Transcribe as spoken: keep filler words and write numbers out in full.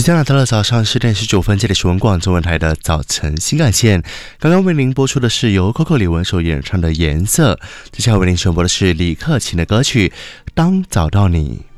将来到了早上十点十九分，这里是文广中文台的早晨新干线。刚刚为您播出的是由 Coco 李玟所演唱的《颜色》，接下来为您选播的是李克勤的歌曲《当找到你》。